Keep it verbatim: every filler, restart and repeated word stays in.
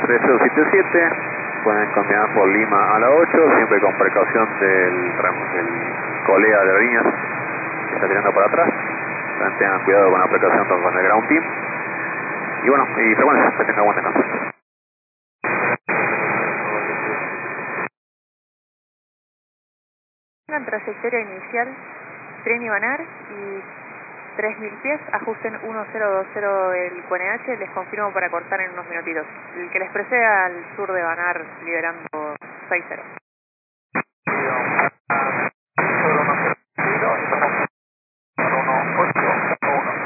tres cero siete siete, pueden continuar por Lima a la ocho, siempre con precaución del, del colega de aerolíneas que está tirando para atrás. También tengan cuidado con la precaución con el ground team. Y bueno, y frecuencia, que tenga buen descanso. En trayectoria inicial, tren Ibanar y tres mil pies, ajusten uno cero dos cero el Q N H, les confirmo para cortar en unos minutitos. El que les preceda al sur de Ibanar, liberando seis cero.